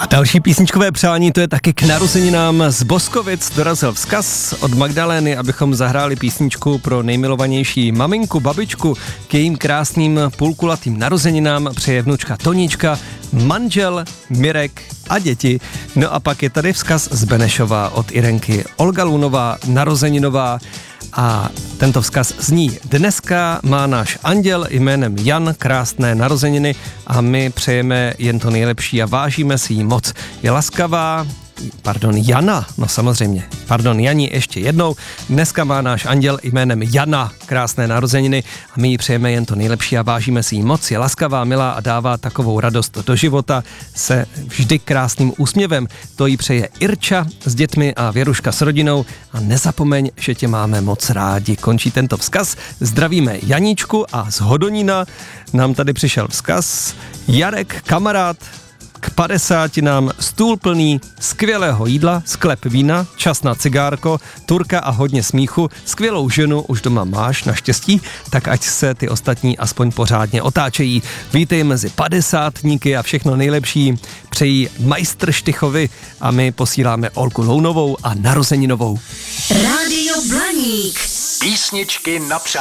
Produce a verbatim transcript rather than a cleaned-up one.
Další písničkové přání, to je taky k narozeninám. Z Boskovic dorazil vzkaz od Magdalény, abychom zahráli písničku pro nejmilovanější maminku, babičku. K jejím krásným půlkulatým narozeninám přeje vnučka Tonička, manžel Mirek a děti. No a pak je tady vzkaz z Benešova od Irenky. Olga Lunová, narozeninová. A tento vzkaz zní: dneska má náš anděl jménem Jan krásné narozeniny a my přejeme jen to nejlepší a vážíme si jí moc. Je laskavá, pardon, Jana, no samozřejmě, pardon, Jani ještě jednou. Dneska má náš anděl jménem Jana krásné narozeniny a my jí přejeme jen to nejlepší a vážíme si jí moc. Je laskavá, milá a dává takovou radost do života se vždy krásným úsměvem. To jí přeje Irča s dětmi a Věruška s rodinou a nezapomeň, že tě máme moc rádi. Končí tento vzkaz. Zdravíme Janíčku a z Hodonína nám tady přišel vzkaz. Jarek, kamarád, k padesátinám stůl plný skvělého jídla, sklep vína, čas na cigárko, turka a hodně smíchu, skvělou ženu už doma máš naštěstí, tak ať se ty ostatní aspoň pořádně otáčejí. Vítej mezi padesátníky a všechno nejlepší přejí majstr Štychovi a my posíláme Olku Lounovou a narozeninovou. Rádio Blaník. Písničky na přání.